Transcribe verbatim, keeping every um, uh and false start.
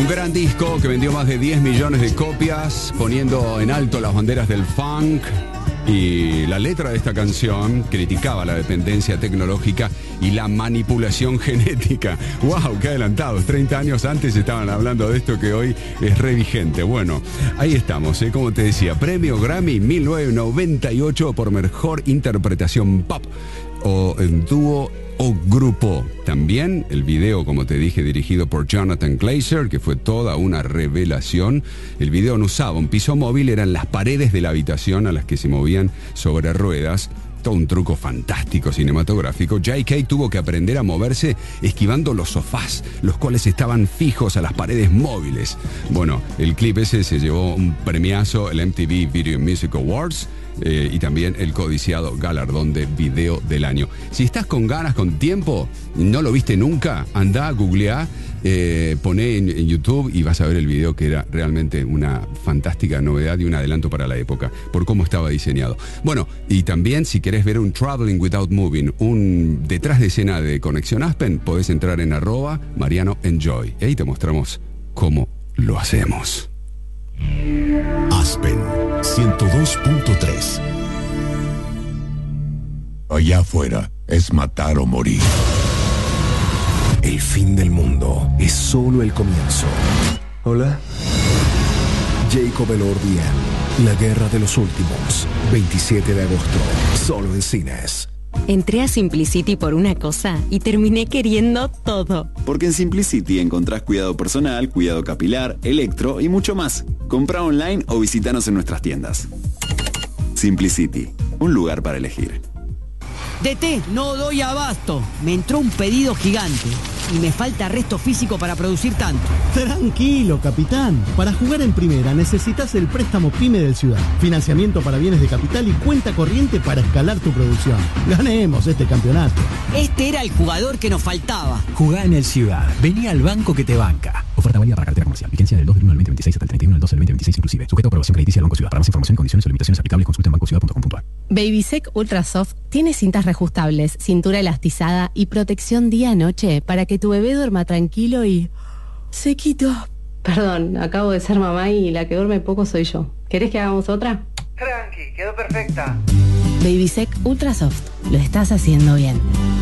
gran disco que vendió más de diez millones de copias, poniendo en alto las banderas del funk. Y la letra de esta canción criticaba la dependencia tecnológica y la manipulación genética. ¡Wow! ¡Qué adelantados! treinta años antes estaban hablando de esto que hoy es re vigente. Bueno, ahí estamos, ¿eh? Como te decía, premio Grammy mil novecientos noventa y ocho por mejor interpretación pop o en dúo o grupo. También el video, como te dije, dirigido por Jonathan Glazer, que fue toda una revelación. El video no usaba un piso móvil, eran las paredes de la habitación a las que se movían sobre ruedas. Todo un truco fantástico cinematográfico. J K tuvo que aprender a moverse esquivando los sofás, los cuales estaban fijos a las paredes móviles. Bueno, el clip ese se llevó un premiazo, el M T V Video Music Awards, eh, y también el codiciado galardón de video del año. Si estás con ganas, con tiempo, no lo viste nunca, andá a googlear, eh, poné en, en YouTube y vas a ver el video, que era realmente una fantástica novedad y un adelanto para la época, por cómo estaba diseñado. Bueno, y también si querés ver un Traveling Without Moving, un detrás de escena de Conexión Aspen, podés entrar en arroba Mariano Enjoy. Y ahí te mostramos cómo lo hacemos. Aspen ciento dos punto tres. Allá afuera es matar o morir. El fin del mundo es solo el comienzo. Hola. Jacob Elordi en La Guerra de los Últimos, veintisiete de agosto, solo en cines. Entré a Simplicity por una cosa y terminé queriendo todo. Porque en Simplicity encontrás cuidado personal, cuidado capilar, electro y mucho más. Comprá online o visítanos en nuestras tiendas. Simplicity, un lugar para elegir. D T, no doy abasto. Me entró un pedido gigante y me falta resto físico para producir tanto. Tranquilo, capitán. Para jugar en primera necesitas el préstamo PYME del Ciudad. Financiamiento para bienes de capital y cuenta corriente para escalar tu producción. Ganemos este campeonato. Este era el jugador que nos faltaba. Jugá en el Ciudad. Vení al banco que te banca. Oferta válida para cartera comercial. Vigencia del dos del uno del veinte veintiséis hasta el treinta y uno del doce del veinte veintiséis inclusive. Sujeto a aprobación crediticia del Banco Ciudad. Para más información, condiciones o limitaciones aplicables, consulta en banco ciudad punto com punto a r. Babysec Ultra Soft tiene cintas reajustables, cintura elastizada y protección día-noche para que tu bebé duerma tranquilo y sequito. Perdón, acabo de ser mamá y la que duerme poco soy yo. ¿Querés que hagamos otra? Tranqui, quedó perfecta. Babysec Ultra Soft. Lo estás haciendo bien.